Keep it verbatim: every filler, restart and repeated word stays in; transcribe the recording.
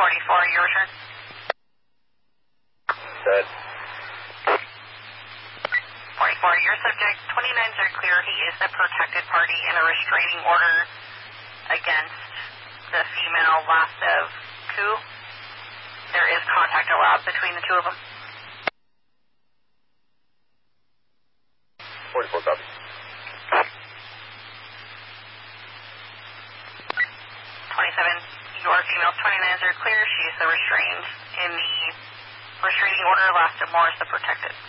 forty-four, your return. Good. forty-four, your subject, twenty-nines are clear. He is the protected party in a restraining order against the female last of coup. There is contact allowed between the two of them. forty-four, copy. twenty-seven, your female twenty-nines are clear. She is the restrained in the restraining order. Last of Morris, the protected.